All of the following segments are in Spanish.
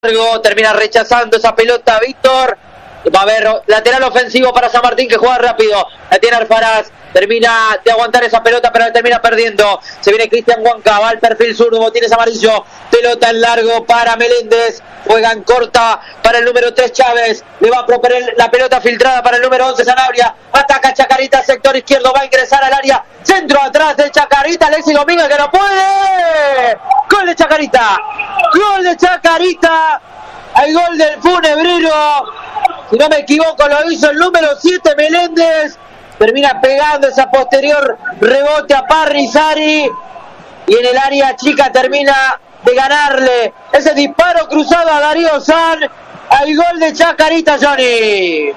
termina rechazando esa pelota Víctor. Va a haber lateral ofensivo para San Martín, que juega rápido. La tiene Alfaraz, termina de aguantar esa pelota, pero la termina perdiendo. Se viene Cristian Huanca, va al perfil zurdo, botines amarillo. Pelota en largo para Meléndez. Juega en corta para el número 3 Chávez. Le va a proponer la pelota filtrada para el número 11 Sanabria. Ataca Chacarita, sector izquierdo, va a ingresar al área. Centro atrás de Chacarita, Alexis Domínguez que no puede. Gol de Chacarita. Gol de Chacarita. El gol del Funebrero. Si no me equivoco, lo hizo el número 7 Meléndez. Termina pegando esa posterior rebote a Parrizari. Y en el área chica termina de ganarle ese disparo cruzado a Darío San. Al gol de Chacarita, Johnny.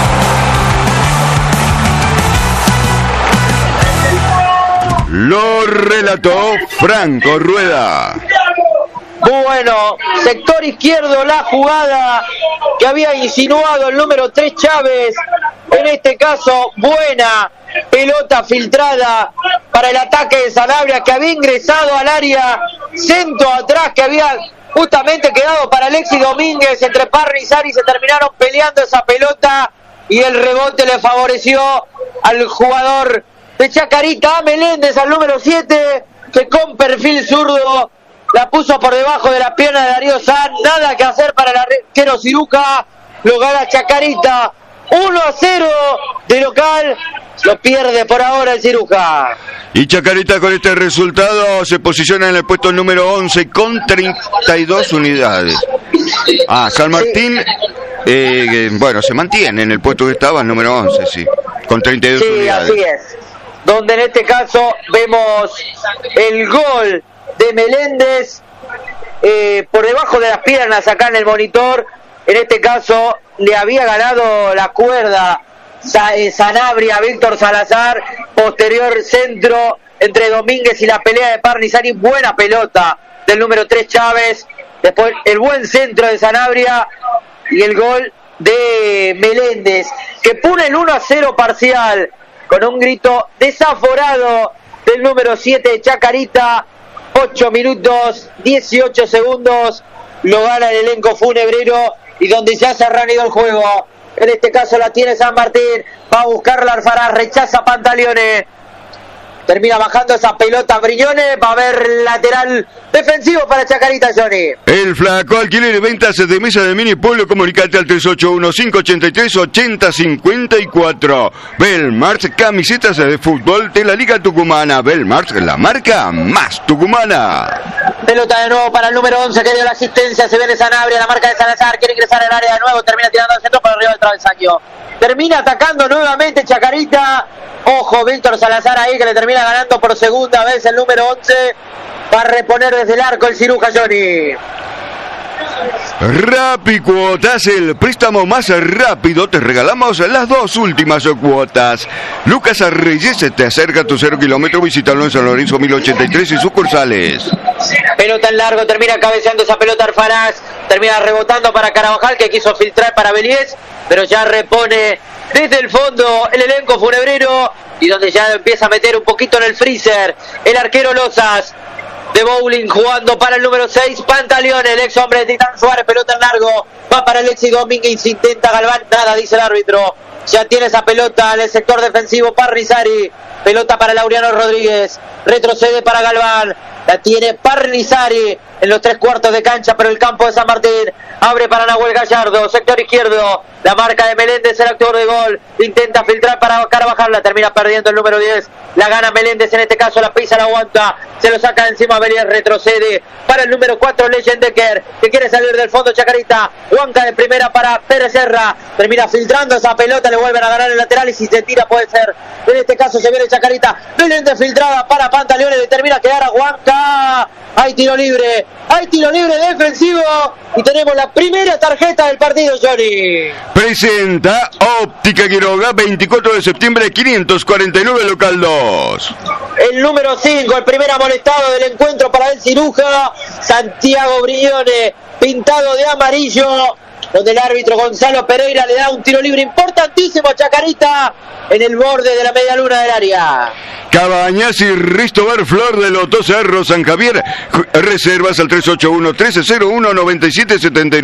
Lo relató Franco Rueda. Bueno, sector izquierdo, la jugada que había insinuado el número 3 Chávez. En este caso, buena pelota filtrada para el ataque de Sanabria, que había ingresado al área. Centro atrás que había justamente quedado para Alexis Domínguez. Entre Parrizari se terminaron peleando esa pelota y el rebote le favoreció al jugador de Chacarita, Meléndez, al número 7, que con perfil zurdo la puso por debajo de la pierna de Darío San. Nada que hacer para el arquero Ciruja. Lo gana Chacarita 1-0 de local. Lo pierde por ahora el Ciruja. Y Chacarita con este resultado se posiciona en el puesto número 11 con 32 unidades. San Martín, bueno, se mantiene en el puesto que estaba, el número 11, sí, con 32 unidades. Sí, así es. Donde en este caso vemos el gol de Meléndez por debajo de las piernas acá en el monitor. En este caso le había ganado la cuerda Sanabria, Víctor Salazar. Posterior centro entre Domínguez y la pelea de Parrizari. Buena pelota del número 3 Chávez. Después el buen centro de Sanabria y el gol de Meléndez, que pone el 1-0 parcial con un grito desaforado del número 7 de Chacarita. 8 minutos, 18 segundos, lo gana el elenco funebrero y donde ya se ha reanudado el juego. En este caso la tiene San Martín, va a buscar la Alfaraz, rechaza Pantaleone. Termina bajando esa pelota Briñones, va a haber lateral defensivo para Chacarita, Johnny. El Flaco, alquiler y ventas de mesa de Mini Pueblo, comunicate al 381-583-8054. Belmarx, camisetas de fútbol de la Liga Tucumana. Belmarx, la marca más tucumana. Pelota de nuevo para el número 11 que dio la asistencia, se viene Sanabria, la marca de Salazar, quiere ingresar al área de nuevo, termina tirando al centro para arriba del travesaño. Termina atacando nuevamente Chacarita. Ojo, Víctor Salazar ahí que le termina ganando por segunda vez el número 11. Va a reponer desde el arco el Ciruja, Johnny. Rapicuotas, el préstamo más rápido. Te regalamos las 2 últimas cuotas. Lucas Reyes te acerca a tu 0 kilómetro. Visítalo en San Lorenzo 1083 y sucursales. Pelota en largo, termina cabeceando esa pelota Alfaraz. Termina rebotando para Carabajal, que quiso filtrar para Beliés, pero ya repone desde el fondo el elenco funebrero y donde ya empieza a meter un poquito en el freezer el arquero Lozas de bowling, jugando para el número 6 Pantaleone, el ex hombre de Titán Suárez. Pelota en largo, va para Alexis Domínguez, intenta Galván, nada, dice el árbitro. Ya tiene esa pelota en el sector defensivo Parrizari. Pelota para Laureano Rodríguez, retrocede para Galván, la tiene Parrizari en los 3/4 de cancha, pero el campo de San Martín abre para Nahuel Gallardo, sector izquierdo, la marca de Meléndez, el actor de gol, intenta filtrar para Carvajal, la termina perdiendo el número 10, la gana Meléndez, en este caso la pisa, la aguanta, se lo saca de encima Beliés, retrocede para el número 4 Leyendecker, que quiere salir del fondo Chacarita, Huanca de primera para Pérez Serra, termina filtrando esa pelota, le vuelven a ganar el lateral y si se tira puede ser, en este caso se viene Chacarita, Meléndez filtrada para Pantaleone, le termina a quedar a Huanca, hay tiro libre defensivo y tenemos la primera tarjeta del partido, Johnny. Presenta Óptica Quiroga, 24 de septiembre, 549, local 2. El número 5, el primer amonestado del encuentro para el Ciruja, Santiago Briñones, pintado de amarillo. donde el árbitro Gonzalo Pereira le da un tiro libre importantísimo a Chacarita en el borde de la media luna del área. Cabañas y Ristobar Flor de Loto Cerro San Javier. Reservas al 381-1301-9779.